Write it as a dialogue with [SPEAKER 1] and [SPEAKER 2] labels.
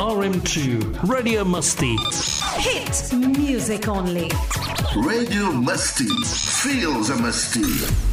[SPEAKER 1] RM2 Radio Musti.
[SPEAKER 2] Hit music only.
[SPEAKER 3] Radio Musti. Feels a Musti.